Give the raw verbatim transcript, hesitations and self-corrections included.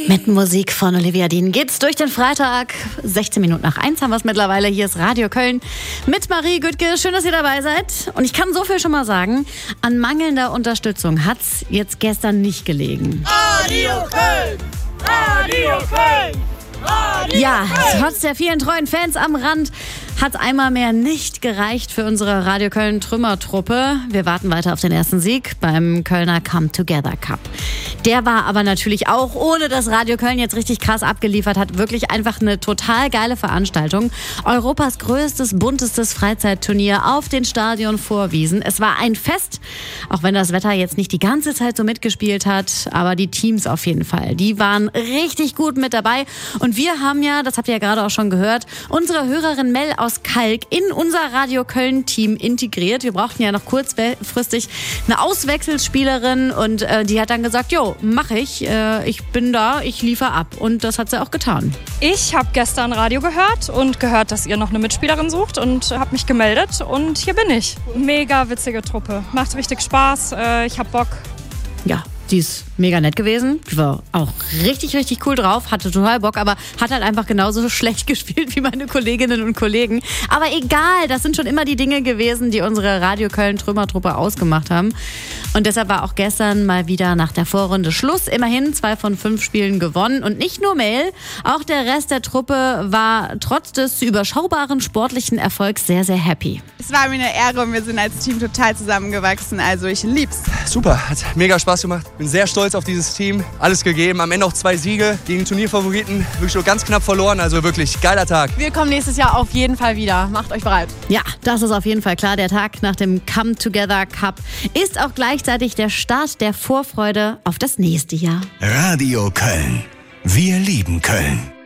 Mit Musik von Olivia Dean geht's durch den Freitag. sechzehn Minuten nach eins haben wir es mittlerweile. Hier ist Radio Köln mit Marie Güttke. Schön, dass ihr dabei seid. Und ich kann so viel schon mal sagen. An mangelnder Unterstützung hat's jetzt gestern nicht gelegen. Radio Köln! Radio Köln! Radio Ja, Köln! trotz der vielen treuen Fans am Rand hat einmal mehr nicht gereicht für unsere Radio Köln Trümmertruppe. Wir warten weiter auf den ersten Sieg beim Kölner Come Together Cup. Der war aber natürlich auch, ohne dass Radio Köln jetzt richtig krass abgeliefert hat, wirklich einfach eine total geile Veranstaltung. Europas größtes, buntestes Freizeitturnier auf den Stadionvorwiesen. Es war ein Fest, auch wenn das Wetter jetzt nicht die ganze Zeit so mitgespielt hat, aber die Teams auf jeden Fall, die waren richtig gut mit dabei. Und wir haben ja, das habt ihr ja gerade auch schon gehört, unsere Hörerin Mel aus Kalk in unser Radio Köln-Team integriert. Wir brauchten ja noch kurzfristig eine Auswechselspielerin und äh, die hat dann gesagt, jo, mach ich, äh, ich bin da, ich liefere ab. Und das hat sie auch getan. Ich habe gestern Radio gehört und gehört, dass ihr noch eine Mitspielerin sucht und habe mich gemeldet und hier bin ich. Mega witzige Truppe, macht richtig Spaß, äh, ich habe Bock. Ja, die ist mega nett gewesen. Die war auch richtig, richtig cool drauf, hatte total Bock, aber hat halt einfach genauso schlecht gespielt wie meine Kolleginnen und Kollegen. Aber egal, das sind schon immer die Dinge gewesen, die unsere Radio Köln Trümmertruppe ausgemacht haben. Und deshalb war auch gestern mal wieder nach der Vorrunde Schluss. Immerhin zwei von fünf Spielen gewonnen. Und nicht nur Mel, auch der Rest der Truppe war trotz des überschaubaren sportlichen Erfolgs sehr, sehr happy. Es war mir eine Ehre und wir sind als Team total zusammengewachsen. Also ich lieb's. Super, hat mega Spaß gemacht. Bin sehr stolz auf dieses Team. Alles gegeben. Am Ende auch zwei Siege gegen Turnierfavoriten. Wirklich nur ganz knapp verloren. Also wirklich geiler Tag. Wir kommen nächstes Jahr auf jeden Fall wieder. Macht euch bereit. Ja, das ist auf jeden Fall klar. Der Tag nach dem Come Together Cup ist auch gleichzeitig der Start der Vorfreude auf das nächste Jahr. Radio Köln. Wir lieben Köln.